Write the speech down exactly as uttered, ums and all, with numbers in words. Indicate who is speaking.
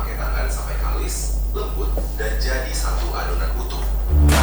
Speaker 1: pakai tangan sampai kalis, lembut, dan jadi satu adonan utuh.